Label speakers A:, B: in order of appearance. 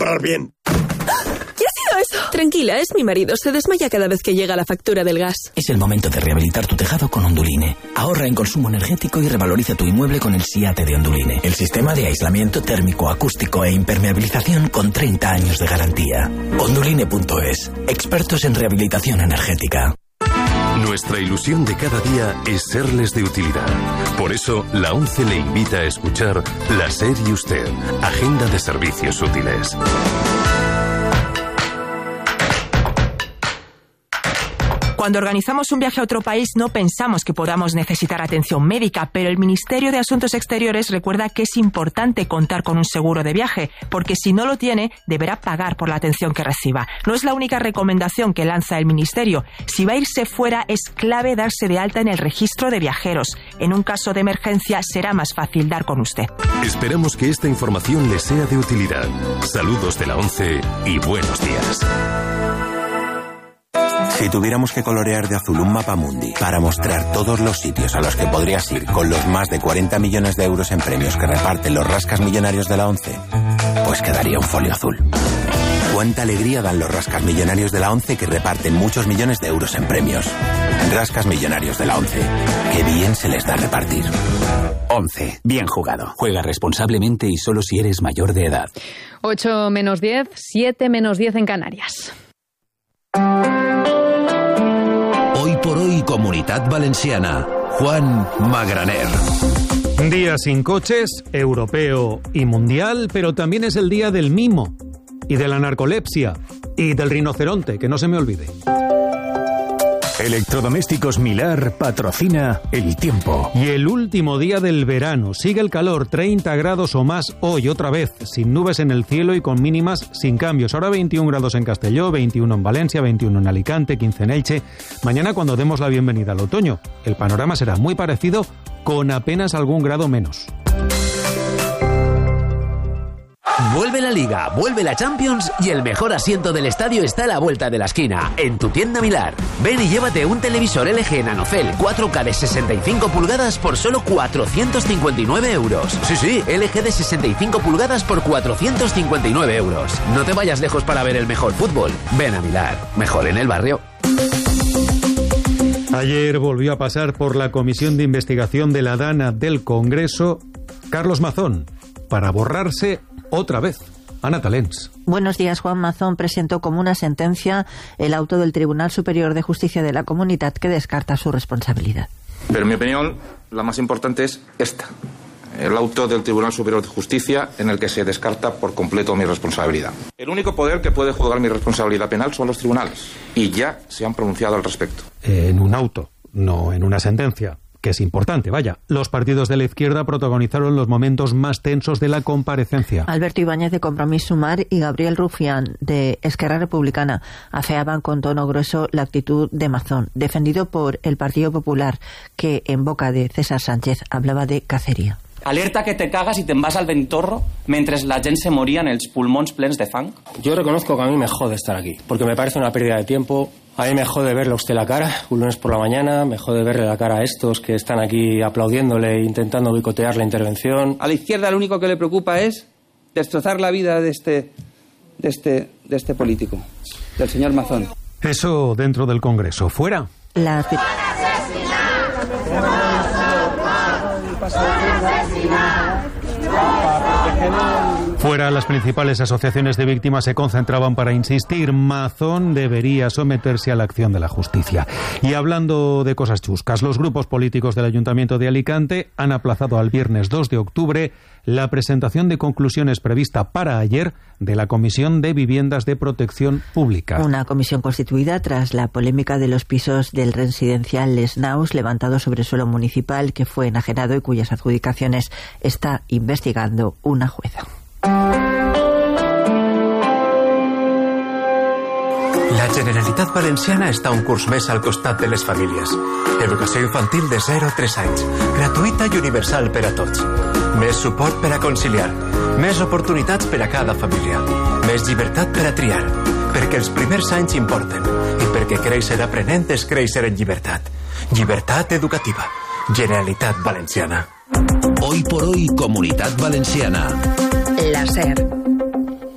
A: parar bien.
B: ¿Qué ha sido eso?
C: Tranquila, es mi marido. Se desmaya cada vez que llega la factura del gas.
D: Es el momento de rehabilitar tu tejado con Onduline. Ahorra en consumo energético y revaloriza tu inmueble con el SIATE de Onduline. El sistema de aislamiento térmico, acústico e impermeabilización con 30 años de garantía. Onduline.es. Expertos en rehabilitación energética.
E: Nuestra ilusión de cada día es serles de utilidad. Por eso, la ONCE le invita a escuchar La SER y Usted, Agenda de Servicios Útiles.
F: Cuando organizamos un viaje a otro país no pensamos que podamos necesitar atención médica, pero el Ministerio de Asuntos Exteriores recuerda que es importante contar con un seguro de viaje, porque si no lo tiene, deberá pagar por la atención que reciba. No es la única recomendación que lanza el Ministerio. Si va a irse fuera, es clave darse de alta en el registro de viajeros. En un caso de emergencia, será más fácil dar con usted.
E: Esperamos que esta información le sea de utilidad. Saludos de la ONCE y buenos días.
G: Si tuviéramos que colorear de azul un mapamundi para mostrar todos los sitios a los que podrías ir con los más de 40 millones de euros en premios que reparten los rascas millonarios de la ONCE, pues quedaría un folio azul. Cuánta alegría dan los rascas millonarios de la ONCE que reparten muchos millones de euros en premios. Rascas millonarios de la ONCE. Qué bien se les da repartir.
H: ONCE. Bien jugado.
D: Juega responsablemente y solo si eres mayor de edad.
I: 8 menos 10, 7 menos 10 en Canarias.
J: Hoy por hoy, Comunitat Valenciana. Juan Magraner.
K: Día sin coches, europeo y mundial, pero también es el día del mimo y de la narcolepsia y del rinoceronte, que no se me olvide.
L: Electrodomésticos Milar patrocina el tiempo.
K: Y el último día del verano. Sigue el calor, 30 grados o más hoy, otra vez, sin nubes en el cielo y con mínimas sin cambios. Ahora 21 grados en Castelló, 21 en Valencia, 21 en Alicante, 15 en Elche. Mañana, cuando demos la bienvenida al otoño, el panorama será muy parecido, con apenas algún grado menos.
M: Vuelve la Liga, vuelve la Champions y el mejor asiento del estadio está a la vuelta de la esquina, en tu tienda Milar. Ven y llévate un televisor LG Nanocell 4K de 65 pulgadas por solo 459 euros. Sí, LG de 65 pulgadas por 459 euros. No te vayas lejos para ver el mejor fútbol. Ven a Milar, mejor en el barrio.
K: Ayer volvió a pasar por la Comisión de Investigación de la Dana del Congreso Carlos Mazón, para borrarse otra vez. Ana Talens.
N: Buenos días. Juan Mazón presentó como una sentencia el auto del Tribunal Superior de Justicia de la Comunitat que descarta su responsabilidad.
O: Pero en mi opinión, la más importante es esta. El auto del Tribunal Superior de Justicia en el que se descarta por completo mi responsabilidad. El único poder que puede juzgar mi responsabilidad penal son los tribunales. Y ya se han pronunciado al respecto.
K: En un auto, no en una sentencia. Que es importante, vaya. Los partidos de la izquierda protagonizaron los momentos más tensos de la comparecencia.
N: Alberto Ibáñez de Compromís Sumar y Gabriel Rufián de Esquerra Republicana afeaban con tono grueso la actitud de Mazón, defendido por el Partido Popular, que en boca de César Sánchez hablaba de cacería.
P: Alerta que te cagas i te'n vas al ventorro mentre la gent se moria en els pulmons plens de fang.
Q: Yo reconozco que a mí me jode estar aquí, porque me parece una pérdida de tiempo. A mí me jode verle a usted la cara, un lunes por la mañana, me jode verle la cara a estos que están aquí aplaudiéndole e intentando boicotear la intervención.
R: A la izquierda lo único que le preocupa es destrozar la vida de este político, del señor Mazón.
K: Eso dentro del Congreso. Fuera. Fuera, las principales asociaciones de víctimas se concentraban para insistir: Mazón debería someterse a la acción de la justicia. Y hablando de cosas chuscas, los grupos políticos del Ayuntamiento de Alicante han aplazado al viernes 2 de octubre la presentación de conclusiones prevista para ayer de la Comisión de Viviendas de Protección Pública.
N: Una comisión constituida tras la polémica de los pisos del residencial Les Naus levantado sobre suelo municipal que fue enajenado y cuyas adjudicaciones está investigando una jueza.
S: La Generalitat Valenciana està un curs més al costat de les famílies. Educació infantil de 0 a 3 anys, gratuïta i universal per a tots. Més suport per a conciliar, més oportunitats per a cada família, més llibertat per a triar, perquè els primers anys importen i perquè créixer aprenent és créixer en llibertat. Llibertat educativa. Generalitat Valenciana.
J: Hoy por hoy, Comunitat Valenciana.
I: La SER.